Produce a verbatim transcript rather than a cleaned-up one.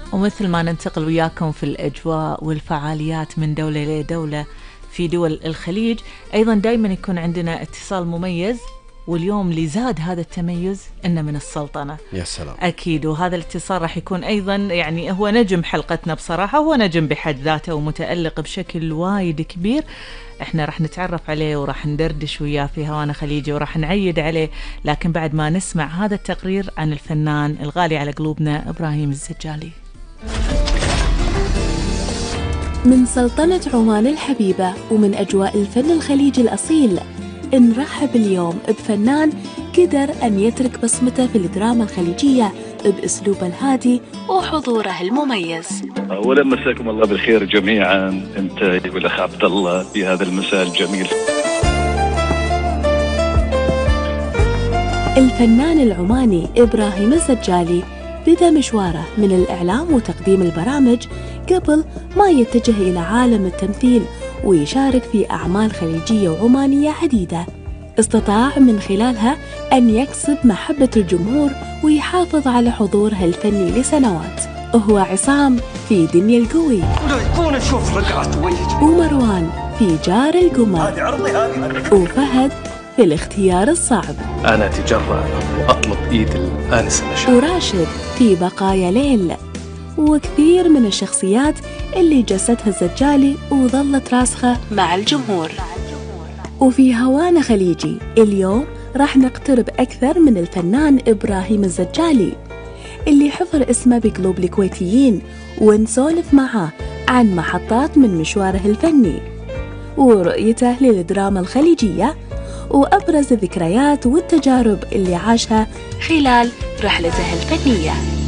ومثل ما ننتقل وياكم في الأجواء والفعاليات من دولة لدولة في دول الخليج، أيضا دايما يكون عندنا اتصال مميز، واليوم اللي زاد هذا التميز إنه من السلطنة. يا سلام. أكيد، وهذا الاتصال راح يكون أيضا يعني هو نجم حلقتنا بصراحة، هو نجم بحد ذاته ومتألق بشكل وايد كبير. احنا راح نتعرف عليه وراح ندردش وياه في هوانا خليجي وراح نعيد عليه، لكن بعد ما نسمع هذا التقرير عن الفنان الغالي على قلوبنا إبراهيم الزجالي. من سلطنة عمان الحبيبة ومن أجواء الفن الخليجي الأصيل، نرحب اليوم بفنان قدر أن يترك بصمته في الدراما الخليجية بأسلوبه الهادي وحضوره المميز. أولا مساكم الله بالخير جميعا، أنت والأخ عبد الله في هذا المساء الجميل. الفنان العماني إبراهيم الزجالي بدأ مشواره من الإعلام وتقديم البرامج قبل ما يتجه إلى عالم التمثيل ويشارك في أعمال خليجية وعمانية عديدة، استطاع من خلالها أن يكسب محبة الجمهور ويحافظ على حضوره الفني لسنوات. هو عصام في دنيا القوي، ومروان في جار القمر، وفهد في الاختيار الصعب. أنا أتجرأ وأطلب إيد الآنسة مشاعر، وراشد في بقايا ليل، وكثير من الشخصيات اللي جسدها الزجالي وظلت راسخة مع الجمهور. وفي هوانا خليجي اليوم راح نقترب أكثر من الفنان إبراهيم الزجالي اللي حفر اسمه بقلوب الكويتيين، ونسولف معاه عن محطات من مشواره الفني ورؤيته للدراما الخليجية وأبرز الذكريات والتجارب اللي عاشها خلال رحلته الفنية.